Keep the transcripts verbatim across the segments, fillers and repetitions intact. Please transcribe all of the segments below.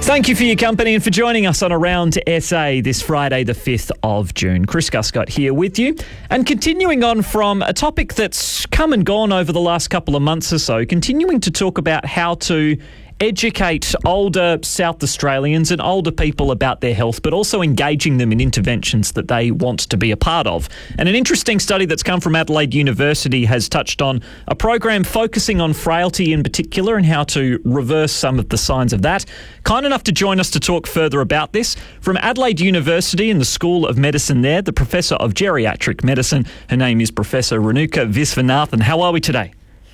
Thank you for your company and for joining us on Around S A this Friday, the fifth of June. Chris Guscott here with you. And continuing on from a topic that's come and gone over the last couple of months or so, continuing to talk about how to educate older South Australians and older people about their health, but also engaging them in interventions that they want to be a part of. And an interesting study that's come from Adelaide University has touched on a program focusing on frailty in particular and how to reverse some of the signs of that. Kind enough to join us to talk further about this from Adelaide University in the School of Medicine there, the Professor of Geriatric Medicine. Her name is Professor Renuka Visvanathan. How are we today?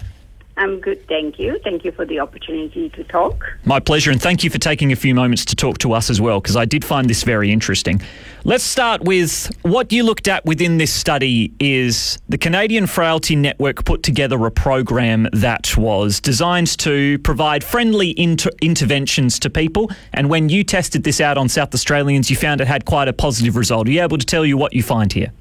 I'm good, thank you. Thank you for the opportunity to talk. My pleasure, and thank you for taking a few moments to talk to us as well, because I did find this very interesting. Let's start with what you looked at within this study is the Canadian Frailty Network put together a program that was designed to provide friendly inter- interventions to people, and when you tested this out on South Australians, you found it had quite a positive result. Are you able to tell you what you find here?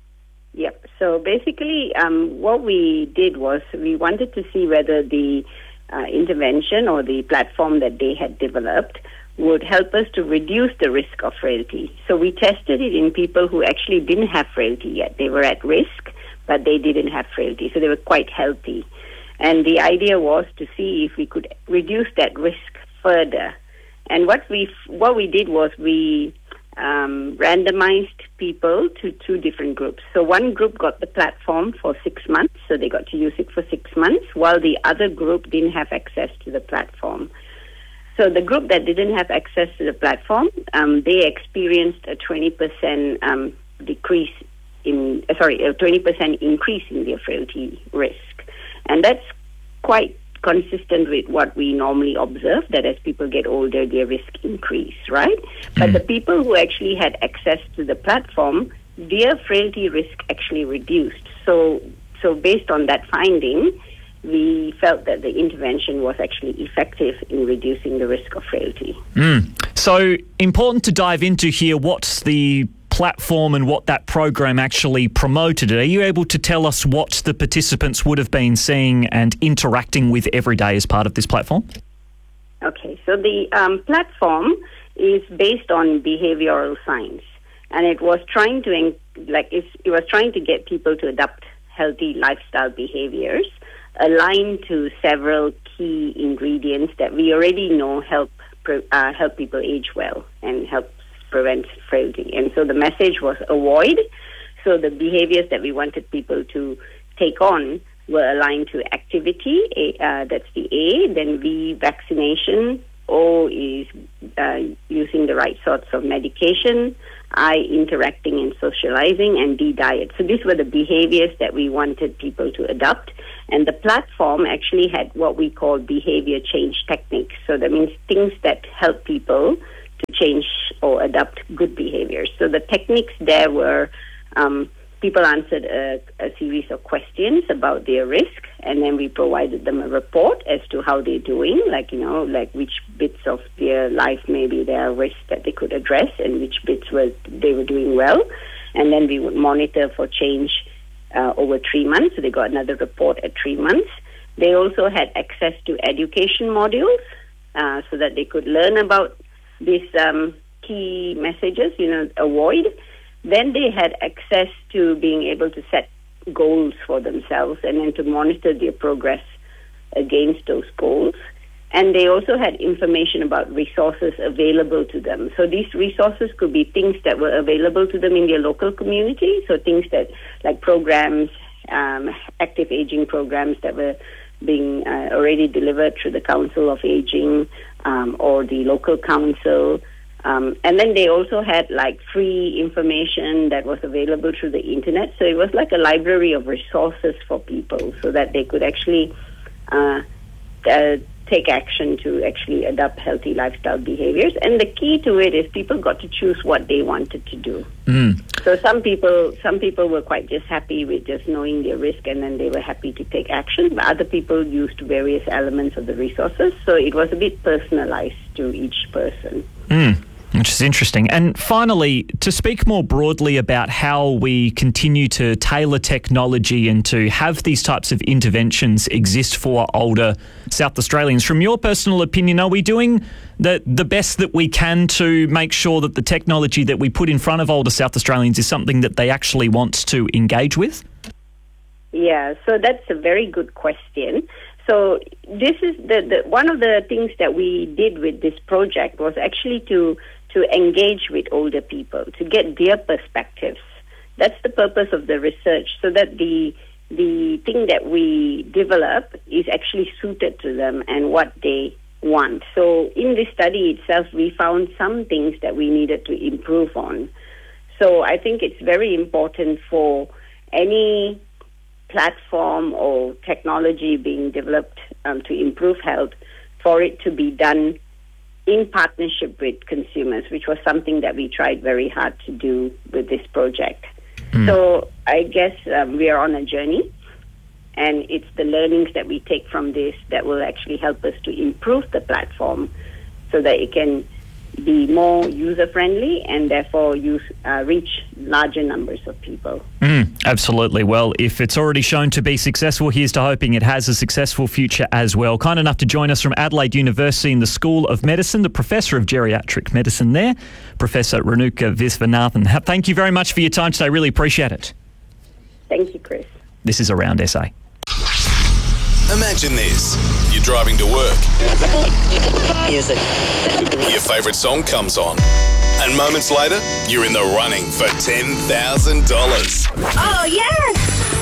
Yep. So basically, um, what we did was we wanted to see whether the uh, intervention or the platform that they had developed would help us to reduce the risk of frailty. So we tested it in people who actually didn't have frailty yet. They were at risk, but they didn't have frailty, so they were quite healthy. And the idea was to see if we could reduce that risk further. And what we what we did was we Um, randomized people to two different groups. So one group got the platform for six months, so they got to use it for six months, while the other group didn't have access to the platform. So the group that didn't have access to the platform, um, they experienced a twenty percent um, decrease in, uh, sorry, a twenty percent increase in their frailty risk. And that's quite consistent with what we normally observe, that as people get older, their risk increase, right? Mm. But the people who actually had access to the platform, their frailty risk actually reduced. So, so based on that finding, we felt that the intervention was actually effective in reducing the risk of frailty. Mm. So important to dive into here, what's the platform and what that program actually promoted. Are you able to tell us what the participants would have been seeing and interacting with every day as part of this platform? Okay, so the um, platform is based on behavioral science, and it was trying to like it was trying to get people to adopt healthy lifestyle behaviors aligned to several key ingredients that we already know help uh, help people age well and help prevent frailty. And so the message was avoid. So the behaviors that we wanted people to take on were aligned to activity, A, uh, that's the A, then V, vaccination, O is uh, using the right sorts of medication, I, interacting and socializing, and D, diet. So these were the behaviors that we wanted people to adopt. And the platform actually had what we call behavior change techniques. So that means things that help people to change or adopt good behaviors. So the techniques there were um, people answered a, a series of questions about their risk, and then we provided them a report as to how they're doing, like, you know, like which bits of their life maybe there are risks that they could address and which bits were they were doing well. And then we would monitor for change uh, over three months. So they got another report at three months. They also had access to education modules uh, so that they could learn about these um, key messages, you know, avoid. Then they had access to being able to set goals for themselves and then to monitor their progress against those goals. And they also had information about resources available to them. So these resources could be things that were available to them in their local community, so things that, like programs, um, active aging programs that were being uh, already delivered through the Council of Aging, Um, or the local council. Um, and then they also had like free information that was available through the internet. So it was like a library of resources for people so that they could actually uh, uh, take action to actually adopt healthy lifestyle behaviors. And the key to it is people got to choose what they wanted to do. Mm. So some people some people were quite just happy with just knowing their risk, and then they were happy to take action. But other people used various elements of the resources. So it was a bit personalized to each person. Mm. which is interesting. And finally, to speak more broadly about how we continue to tailor technology and to have these types of interventions exist for older South Australians, from your personal opinion, are we doing the, the best that we can to make sure that the technology that we put in front of older South Australians is something that they actually want to engage with? Yeah, so that's a very good question. So this is the, the one of the things that we did with this project was actually to to engage with older people, to get their perspectives. That's the purpose of the research, so that the the thing that we develop is actually suited to them and what they want. So in this study itself, we found some things that we needed to improve on. So I think it's very important for any platform or technology being developed um, to improve health, for it to be done in partnership with consumers, which was something that we tried very hard to do with this project. Mm. So I guess um, we are on a journey, and it's the learnings that we take from this that will actually help us to improve the platform so that it can be more user-friendly and therefore use, uh, reach larger numbers of people. Mm, absolutely. Well, if it's already shown to be successful, here's to hoping it has a successful future as well. Kind enough to join us from Adelaide University in the School of Medicine, the Professor of Geriatric Medicine there, Professor Renuka Visvanathan. Thank you very much for your time today. Really appreciate it. Thank you, Chris. This is Around S A. Imagine this. You're driving to work. Music. Your favourite song comes on. And moments later, you're in the running for ten thousand dollars. Oh, yes!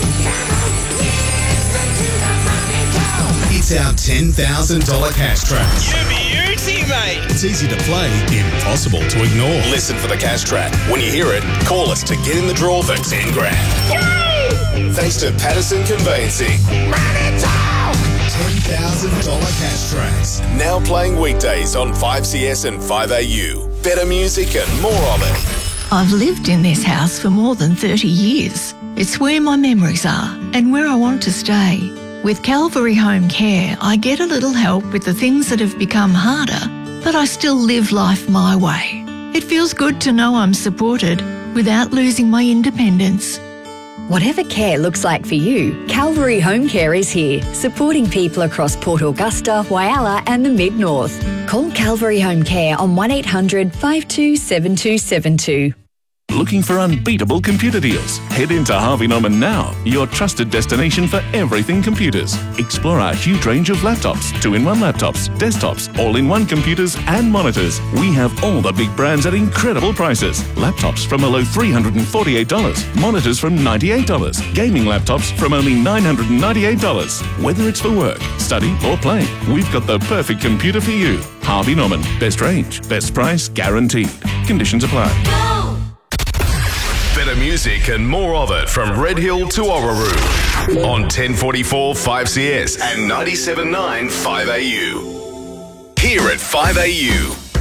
It's our ten thousand dollars cash track. You beauty, mate. It's easy to play, impossible to ignore. Listen for the cash track. When you hear it, call us to get in the draw for ten grand. Yay! Thanks to Patterson Conveyancing. ten thousand dollars cash tracks. Now playing weekdays on five C S and five A U. Better music and more of it. I've lived in this house for more than thirty years. It's where my memories are and where I want to stay. With Calvary Home Care, I get a little help with the things that have become harder, but I still live life my way. It feels good to know I'm supported without losing my independence. Whatever care looks like for you, Calvary Home Care is here, supporting people across Port Augusta, Whyalla and the Mid-North. Call Calvary Home Care on one eight hundred, five two seven two seven two. Looking for unbeatable computer deals? Head into Harvey Norman now, your trusted destination for everything computers. Explore our huge range of laptops, two-in-one laptops, desktops, all-in-one computers and monitors. We have all the big brands at incredible prices. Laptops from a low three hundred forty-eight dollars, monitors from ninety-eight dollars, gaming laptops from only nine hundred ninety-eight dollars. Whether it's for work, study or play, we've got the perfect computer for you. Harvey Norman, best range, best price guaranteed. Conditions apply. Better music and more of it from Red Hill to Orroroo on ten forty-four five C S and ninety-seven point nine five A U. Here at five A U.